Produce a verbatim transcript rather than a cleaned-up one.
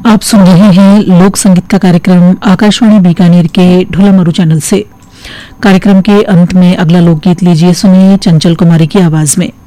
आप सुन रहे हैं लोक संगीत का कार्यक्रम आकाशवाणी बीकानेर के ढोलामरू चैनल से। कार्यक्रम के अंत में अगला लोकगीत लीजिए, सुनिए चंचल कुमारी की आवाज में।